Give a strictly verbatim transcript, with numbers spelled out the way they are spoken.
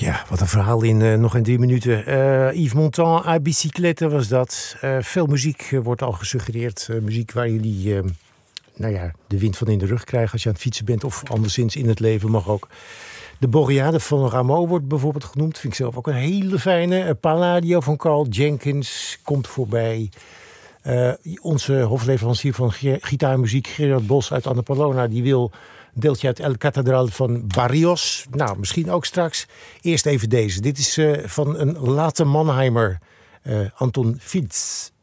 Ja, wat een verhaal in uh, nog een drie minuten. Uh, Yves Montand, à bicyclette was dat. Uh, veel muziek uh, wordt al gesuggereerd. Uh, muziek waar jullie uh, nou ja, de wind van in de rug krijgen als je aan het fietsen bent. Of anderszins in het leven mag ook. De Boreade van Rameau wordt bijvoorbeeld genoemd. Vind ik zelf ook een hele fijne. Uh, Palladio van Carl Jenkins komt voorbij. Uh, onze hofleverancier van ge- gitaarmuziek, Gerard Bos uit Annapolona, die wil een deeltje uit El Catedral van Barrios. Nou, misschien ook straks. Eerst even deze. Dit is uh, van een late Mannheimer, uh, Anton Fields.